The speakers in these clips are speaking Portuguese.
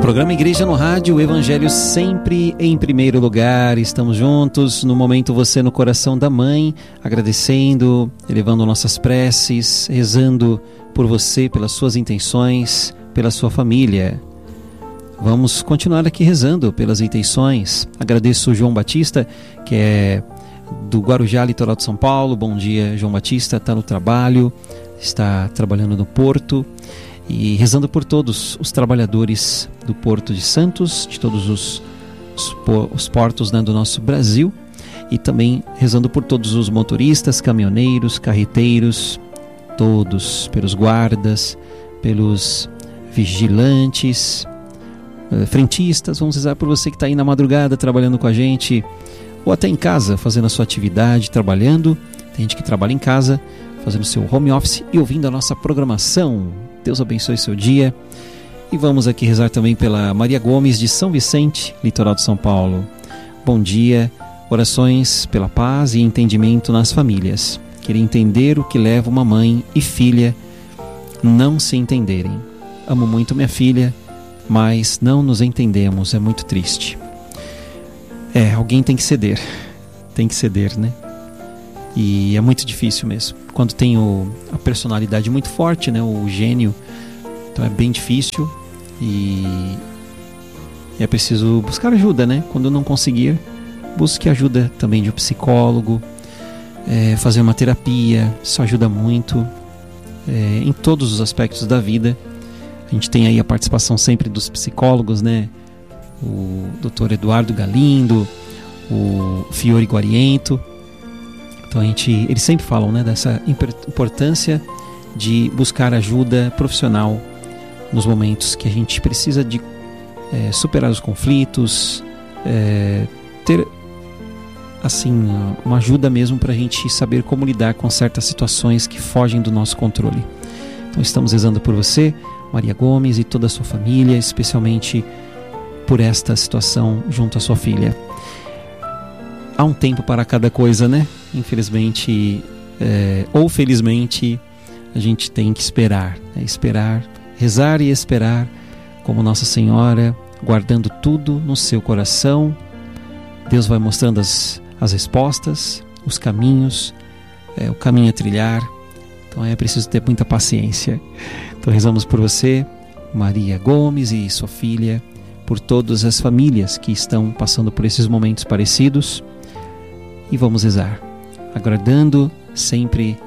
Programa Igreja no Rádio, o Evangelho sempre em primeiro lugar. Estamos juntos no momento Você no Coração da Mãe, agradecendo, elevando nossas preces, rezando por você, pelas suas intenções, pela sua família. Vamos continuar aqui rezando pelas intenções. Agradeço o João Batista, que é do Guarujá, litoral de São Paulo. Bom dia, João Batista, está no trabalho, está trabalhando no Porto. E rezando por todos os trabalhadores do Porto de Santos, de todos os portos, né, do nosso Brasil. E também rezando por todos os motoristas, caminhoneiros, carreteiros, todos, pelos guardas, pelos vigilantes, frentistas. Vamos rezar por você que está aí na madrugada trabalhando com a gente, ou até em casa, fazendo a sua atividade, trabalhando. Tem gente que trabalha em casa, fazendo seu home office e ouvindo a nossa programação. Deus abençoe seu dia. E vamos aqui rezar também pela Maria Gomes de São Vicente, litoral de São Paulo. Bom dia, orações pela paz e entendimento nas famílias. Queria entender o que leva uma mãe e filha não se entenderem. Amo muito minha filha, mas não nos entendemos, é muito triste. Alguém tem que ceder, né? E é muito difícil mesmo. Quando tem a personalidade muito forte, né? O gênio, então é bem difícil e é preciso buscar ajuda, né? Quando não conseguir, busque ajuda também de um psicólogo, fazer uma terapia. Isso ajuda muito em todos os aspectos da vida. A gente tem aí a participação sempre dos psicólogos, né? O Dr. Eduardo Galindo, o Fiore Guariento. Então eles sempre falam, né, dessa importância de buscar ajuda profissional nos momentos que a gente precisa de superar os conflitos, ter assim uma ajuda mesmo para a gente saber como lidar com certas situações que fogem do nosso controle. Então estamos rezando por você, Maria Gomes, e toda a sua família, especialmente por esta situação junto à sua filha. Há um tempo para cada coisa, né? Infelizmente, ou felizmente, a gente tem que esperar, né? Esperar, rezar e esperar, como Nossa Senhora, guardando tudo no seu coração. Deus vai mostrando as respostas, os caminhos, o caminho a trilhar. Então é preciso ter muita paciência. Então rezamos por você, Maria Gomes, e sua filha, por todas as famílias que estão passando por esses momentos parecidos. E vamos rezar, aguardando sempre,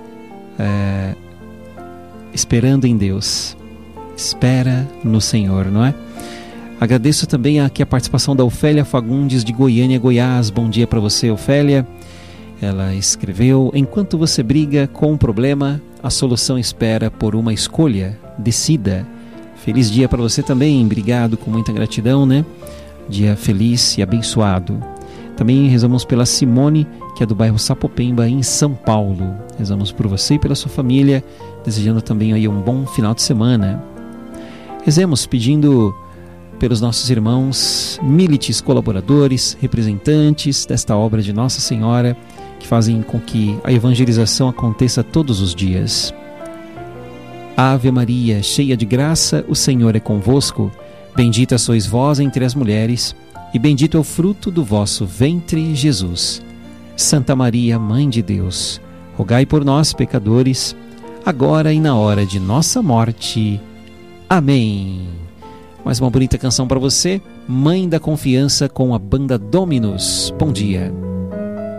esperando em Deus. Espera no Senhor, não é? Agradeço também aqui a participação da Ofélia Fagundes de Goiânia, Goiás. Bom dia para você, Ofélia. Ela escreveu: enquanto você briga com um problema, a solução espera por uma escolha. Decida. Feliz dia para você também. Obrigado, com muita gratidão, né? Dia feliz e abençoado. Também rezamos pela Simone, que é do bairro Sapopemba, em São Paulo. Rezamos por você e pela sua família, desejando também aí um bom final de semana. Rezemos pedindo pelos nossos irmãos milites, colaboradores, representantes desta obra de Nossa Senhora, que fazem com que a evangelização aconteça todos os dias. Ave Maria, cheia de graça, o Senhor é convosco. Bendita sois vós entre as mulheres, e bendito é o fruto do vosso ventre, Jesus. Santa Maria, Mãe de Deus, rogai por nós, pecadores, agora e na hora de nossa morte. Amém. Mais uma bonita canção para você, Mãe da Confiança, com a banda Dominus. Bom dia.